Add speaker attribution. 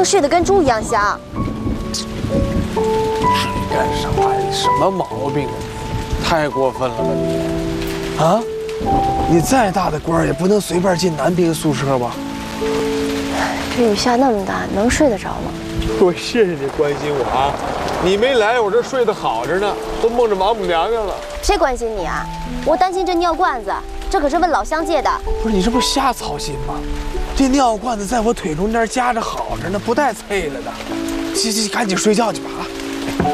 Speaker 1: 能睡得跟猪一样香？
Speaker 2: 至于干啥呀？你什么毛病啊？太过分了吧你！啊？你再大的官也不能随便进男兵宿舍吧？
Speaker 1: 这雨下那么大，能睡得着吗？
Speaker 2: 我谢谢你关心我啊！你没来，我这睡得好着呢，都梦着王母娘娘了。
Speaker 1: 谁关心你啊？我担心这尿罐子，这可是问老乡借的。
Speaker 2: 不是你这不是瞎操心吗？这尿罐子在我腿中间夹着好着呢，不带碎了的。赶紧睡觉去吧啊！